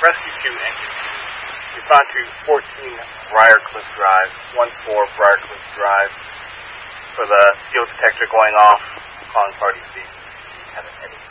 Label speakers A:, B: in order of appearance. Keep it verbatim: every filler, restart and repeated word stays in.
A: Rescue two, Engine two. Respond to fourteen Briarcliff Drive, one four Briarcliff Drive. For the field detector going off, calling party C. Have an edit.